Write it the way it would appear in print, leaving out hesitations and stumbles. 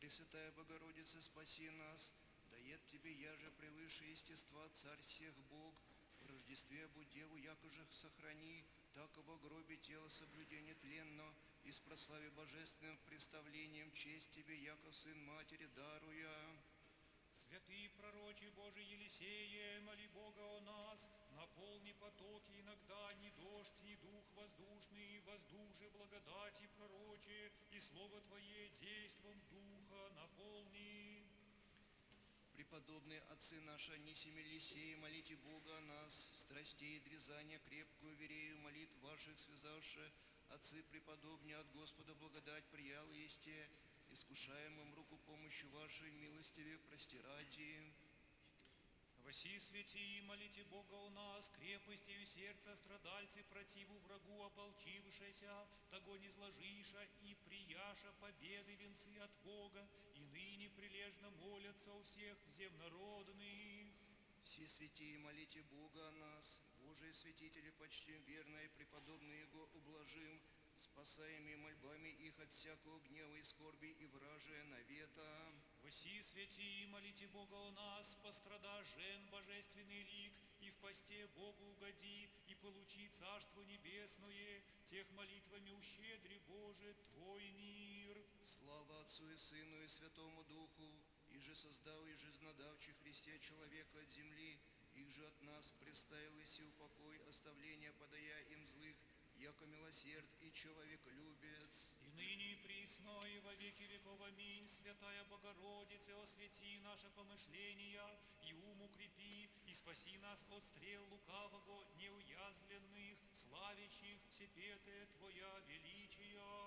Пресвятая Богородица, спаси нас, дает Тебе, яже превыше естества, Царь всех Бог, в Рождестве будь Деву, якоже сохрани, так во гробе тело соблюдение тленно, и с прославе божественным представлением честь Тебе, яко Сын Матери даруя. Святый пророче Божий Елисее, моли Бога о нас, наполни потоки иногда, ни дождь, ни дух воздушный, воздух же благодати пророче, и слово Твое действом духа наполни. Преподобные отцы наши, Анисим и Елисей, молите Бога о нас, страстей и двязания крепкую верею молитв ваших связавши, отцы преподобные от Господа благодать приял есте, искушаемым руку помощи вашей милостиве простирайте. Воси святи, молите Бога у нас, крепостью сердца страдальцы противу врагу ополчившися, того не зложиша и прияша победы венцы от Бога, и ныне прилежно молятся у всех земнородных. Все святии, молите Бога о нас, Божие святители, почтим верно и преподобные Его ублажим, спасаемые мольбами их от всякого гнева и скорби и вражия навета. Воси святи, молите Бога о нас, пострада жен божественный лик, и в посте Богу угоди, и получи Царство Небесное, тех молитвами ущедри, Боже, Твой мир. Слава Отцу и Сыну и Святому Духу, и же создал и жизнодавчий Христе человека от земли, их же от нас представил и сил покой, оставления подая им злых, яко милосерд и человеколюбец. И ныне и присно, и во веки веков. Аминь. Святая Богородице, освети наше помышления, и ум укрепи, и спаси нас от стрел лукавого, неуязвленных, славящих всепетое Твоя величия.